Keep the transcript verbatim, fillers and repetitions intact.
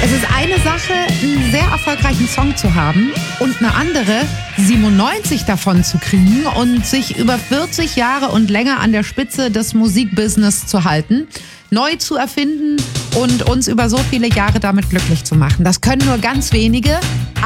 Es ist eine Sache, einen sehr erfolgreichen Song zu haben und eine andere, siebenundneunzig davon zu kriegen und sich über vierzig Jahre und länger an der Spitze des Musikbusiness zu halten, neu zu erfinden und uns über so viele Jahre damit glücklich zu machen. Das können nur ganz wenige.